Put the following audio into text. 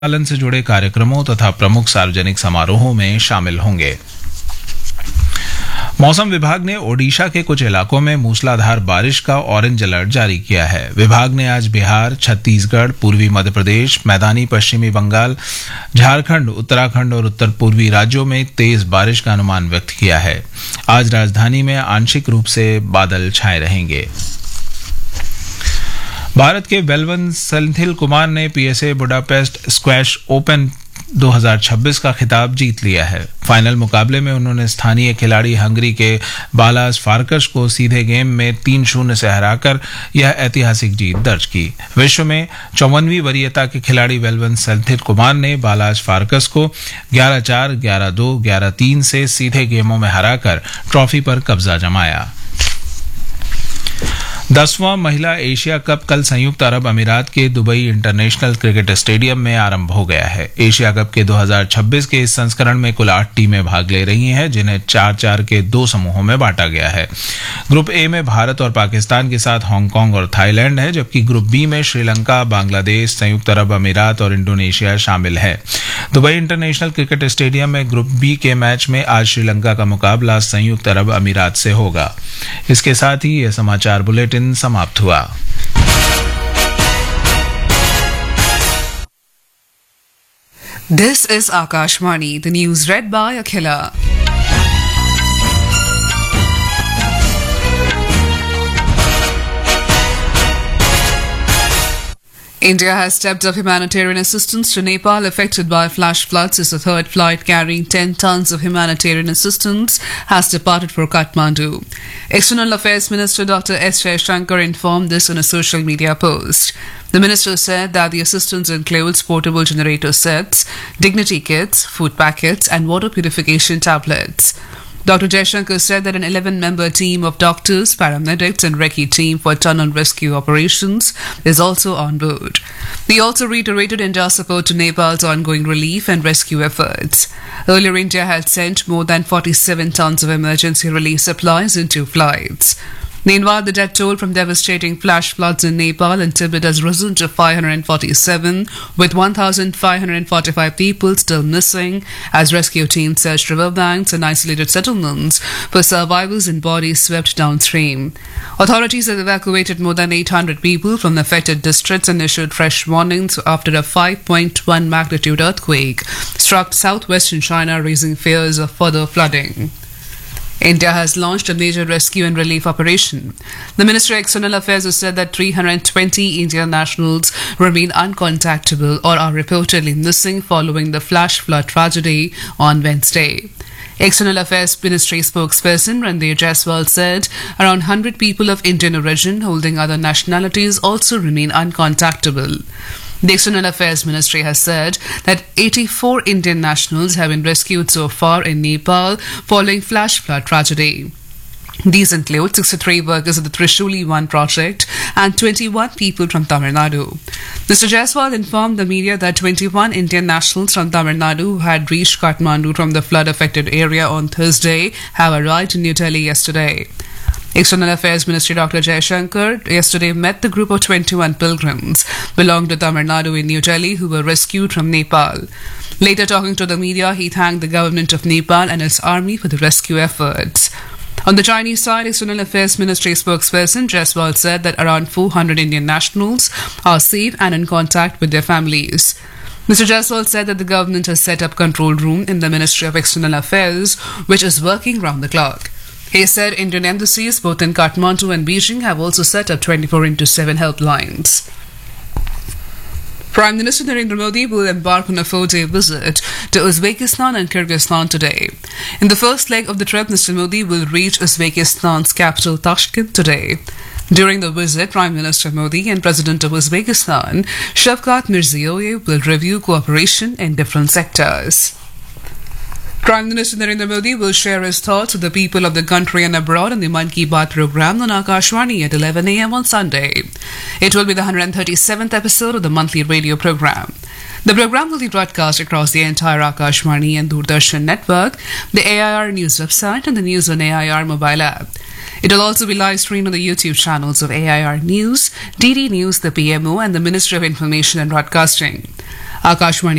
पालन से जुड़े कार्यक्रमों तथा प्रमुख सार्वजनिक समारोहों में शामिल होंगे। मौसम विभाग ने ओडिशा के कुछ इलाकों में मूसलाधार बारिश का ऑरेंज अलर्ट जारी किया है। विभाग ने आज बिहार, छत्तीसगढ़, पूर्वी मध्य प्रदेश, मैदानी पश्चिमी बंगाल, झारखंड, उत्तराखंड और उत्तर पूर्वी राज्यों में तेज बारिश का अनुमान व्यक्त किया है। आज राजधानी में आंशिक रूप से बादल छाए रहेंगे। भारत के वेलवन सेंथिल कुमार ने पीएसए बुडापेस्ट स्क्वैश ओपन 2026 का खिताब जीत लिया है। फाइनल मुकाबले में उन्होंने स्थानीय खिलाड़ी हंगरी के बालास फारकस को सीधे गेम में 3-0 से हराकर यह ऐतिहासिक जीत दर्ज की। विश्व में 54वीं वरीयता के खिलाड़ी वेलवन सेंथिल कुमार ने बालास फारकस को 11-4, 11-2, 11-3 से सीधे गेमों में हराकर ट्रॉफी पर कब्जा जमाया। 10वां महिला एशिया कप कल संयुक्त अरब अमीरात के दुबई इंटरनेशनल क्रिकेट स्टेडियम में आरंभ हो गया है। एशिया कप के 2026 के इस संस्करण में कुल 8 टीमें भाग ले रही हैं, जिन्हें 4-4 के 2 समूहों में बांटा गया है। ग्रुप ए में भारत और पाकिस्तान के साथ हांगकांग और थाईलैंड है, जबकि ग्रुप बी में श्रीलंका, बांग्लादेश, संयुक्त अरब अमीरात और इंडोनेशिया शामिल है। दुबई इंटरनेशनल क्रिकेट स्टेडियम में ग्रुप बी के मैच में आज श्रीलंका का मुकाबला संयुक्त अरब अमीरात से होगा। इसके साथ ही यह समाचार बुलेटिन समाप्त हुआ। This is Akashvani, the news read by Akhila. India has stepped up humanitarian assistance to Nepal affected by flash floods as the third flight carrying 10 tons of humanitarian assistance has departed for Kathmandu. External Affairs Minister Dr. S. Jaishankar informed this in a social media post. The minister said that the assistance includes portable generator sets, dignity kits, food packets, and water purification tablets. Dr. Jaishankar said that an 11-member team of doctors, paramedics and recce team for tunnel rescue operations is also on board. He also reiterated India's support to Nepal's ongoing relief and rescue efforts. Earlier, India had sent more than 47 tons of emergency relief supplies in 2 flights. Meanwhile, the death toll from devastating flash floods in Nepal and Tibet has risen to 547, with 1,545 people still missing as rescue teams searched riverbanks and isolated settlements for survivors and bodies swept downstream. Authorities have evacuated more than 800 people from the affected districts and issued fresh warnings after a 5.1 magnitude earthquake struck southwestern China, raising fears of further flooding. India has launched a major rescue and relief operation. The Ministry of External Affairs has said that 320 Indian nationals remain uncontactable or are reportedly missing following the flash flood tragedy on Wednesday. External Affairs Ministry spokesperson Ranveer Jaiswal said around 100 people of Indian origin holding other nationalities also remain uncontactable. The External Affairs Ministry has said that 84 Indian nationals have been rescued so far in Nepal following flash flood tragedy. These include 63 workers of the Trishuli 1 project and 21 people from Tamil Nadu. Mr. Jaiswal informed the media that 21 Indian nationals from Tamil Nadu who had reached Kathmandu from the flood-affected area on Thursday have arrived in New Delhi yesterday. External Affairs Ministry Dr. Jaishankar yesterday met the group of 21 pilgrims belonging to Tamil Nadu in New Delhi who were rescued from Nepal. Later talking to the media, he thanked the government of Nepal and its army for the rescue efforts. On the Chinese side, External Affairs Ministry spokesperson Jaiswal said that around 400 Indian nationals are safe and in contact with their families. Mr. Jaiswal said that the government has set up control room in the Ministry of External Affairs, which is working round the clock. He said Indian embassies both in Kathmandu and Beijing have also set up 24/7 helplines. Prime Minister Narendra Modi will embark on a 4-day visit to Uzbekistan and Kyrgyzstan today. In the first leg of the trip, Mr. Modi will reach Uzbekistan's capital Tashkent today. During the visit, Prime Minister Modi and President of Uzbekistan, Shavkat Mirziyoyev, will review cooperation in different sectors. Prime Minister Narendra Modi will share his thoughts with the people of the country and abroad on the Mann Ki Baat program on Akashvani at 11 a.m. on Sunday. It will be the 137th episode of the monthly radio program. The program will be broadcast across the entire Akashvani and Doordarshan network, the AIR News website and the News on AIR mobile app. It will also be live streamed on the YouTube channels of AIR News, DD News, the PMO and the Ministry of Information and Broadcasting. Akashwani